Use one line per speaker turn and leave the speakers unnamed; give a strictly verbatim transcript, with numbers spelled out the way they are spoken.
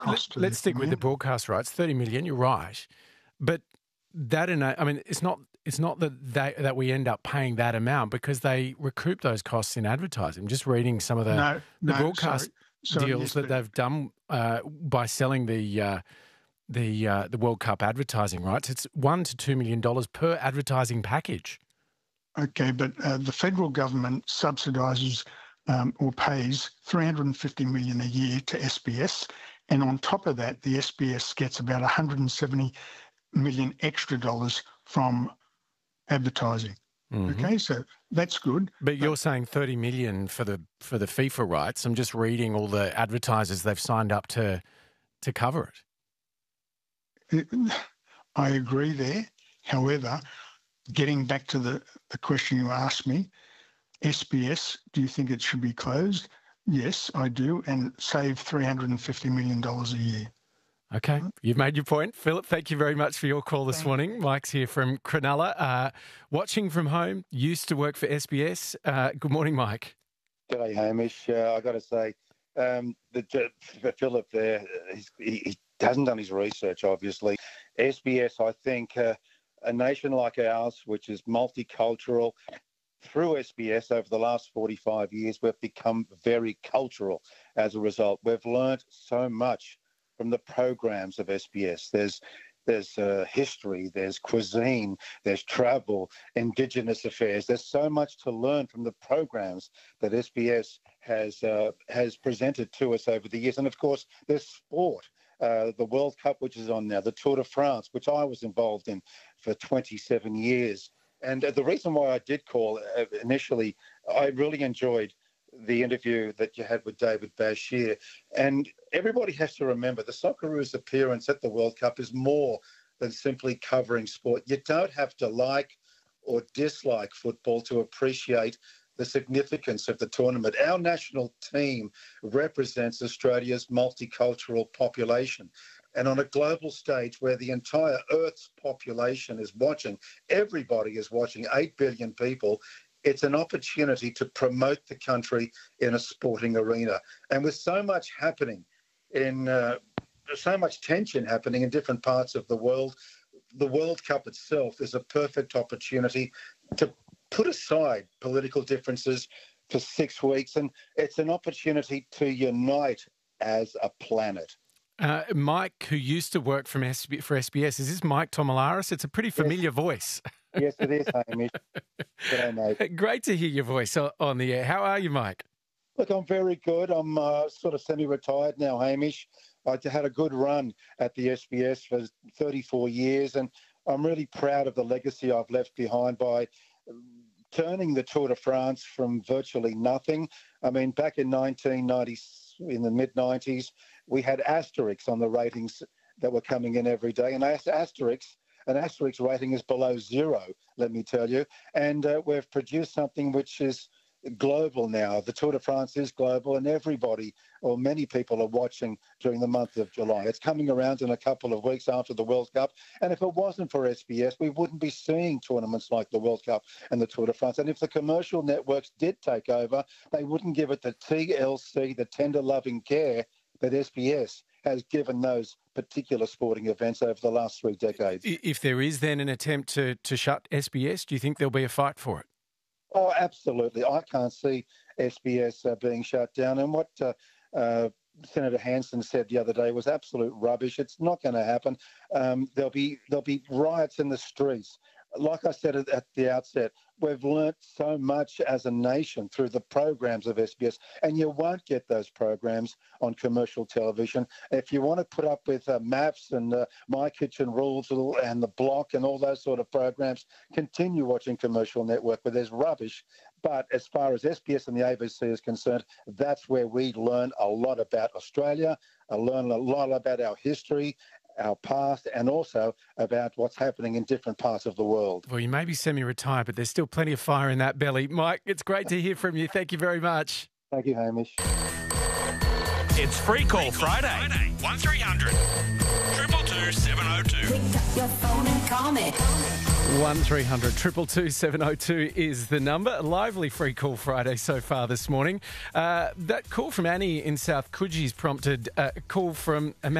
cost.
Let, let's stick with the broadcast rights. thirty million. You're right, but that in a, I mean, it's not. It's not that they, that we end up paying that amount because they recoup those costs in advertising. I'm just reading some of the,
no,
the
no,
broadcast
sorry. Sorry,
deals
yes,
that
but,
they've done uh, by selling the uh, the uh, the World Cup advertising rights. It's one to two million dollars per advertising package.
Okay, but uh, the federal government subsidises um, or pays three hundred and fifty million dollars a year to S B S, and on top of that, the S B S gets about one hundred and seventy million dollars extra dollars from advertising. Mm-hmm. Okay, so that's good.
But, but you're saying thirty million dollars for the for the FIFA rights. I'm just reading all the advertisers they've signed up to to cover
it. I agree there. However, getting back to the, the question you asked me, S B S, do you think it should be closed? Yes, I do, and save three hundred and fifty million dollars a year.
Okay, you've made your point. Philip, thank you very much for your call this morning. Mike's here from Cronulla. Uh, watching from home, used to work for S B S. Uh, good morning, Mike.
G'day, Hamish. Uh, I've got to say, um, the, the Philip there, he, he hasn't done his research, obviously. S B S, I think, uh, a nation like ours, which is multicultural, through S B S over the last forty-five years, we've become very cultural as a result. We've learned so much from the programs of S B S. There's there's uh, history, there's cuisine, there's travel, Indigenous affairs. There's so much to learn from the programs that S B S has uh, has presented to us over the years. And of course, there's sport. Uh, the World Cup, which is on now, the Tour de France, which I was involved in for twenty-seven years. And uh, the reason why I did call uh, initially, I really enjoyed the interview that you had with David Bashir. And everybody has to remember the Socceroos' appearance at the World Cup is more than simply covering sport. You don't have to like or dislike football to appreciate the significance of the tournament. Our national team represents Australia's multicultural population. And on a global stage where the entire Earth's population is watching, everybody is watching, eight billion people, it's an opportunity to promote the country in a sporting arena. And with so much happening in, uh, so much tension happening in different parts of the world, the World Cup itself is a perfect opportunity to put aside political differences for six weeks. And it's an opportunity to unite as a planet.
Uh, Mike, who used to work from S B- for S B S, is this Mike Tomalaris? It's a pretty familiar yes. voice.
Yes, it is, Hamish. G'day, mate.
Great to hear your voice on the air. How are you, Mike?
Look, I'm very good. I'm uh, sort of semi-retired now, Hamish. I had a good run at the S B S for thirty-four years, and I'm really proud of the legacy I've left behind by turning the Tour de France from virtually nothing. I mean, back in nineteen ninety, in the mid-nineties, we had Asterix on the ratings that were coming in every day, and Asterix, an Asterix rating is below zero, let me tell you. And uh, we've produced something which is global now. The Tour de France is global, and everybody, or many people, are watching during the month of July. It's coming around in a couple of weeks after the World Cup. And if it wasn't for S B S, we wouldn't be seeing tournaments like the World Cup and the Tour de France. And if the commercial networks did take over, they wouldn't give it the T L C, the tender loving care that S B S has given those particular sporting events over the last three decades.
If there is then an attempt to, to shut S B S, do you think there'll be a fight for it?
Oh, absolutely. I can't see S B S uh, being shut down. And what uh, uh, Senator Hanson said the other day was absolute rubbish. It's not going to happen. Um, there'll be there'll be riots in the streets. Like I said at the outset, we've learnt so much as a nation through the programs of S B S, and you won't get those programs on commercial television. If you want to put up with uh, maths and uh, My Kitchen Rules and The Block and all those sort of programs, continue watching commercial network where there's rubbish. But as far as S B S and the A B C is concerned, that's where we learn a lot about Australia, I learn a lot about our history, our past, and also about what's happening in different parts of the world.
Well, you may be semi-retired, but there's still plenty of fire in that belly. Mike, it's great to hear from you. Thank you very much.
Thank you, Hamish.
It's Free Call Friday. Friday. one three hundred, two two two, seven oh two. Your phone and call me.
one three hundred two two two seven oh two is the number. A lively free call Friday so far this morning. Uh, that call from Annie in South Coogie's prompted a call from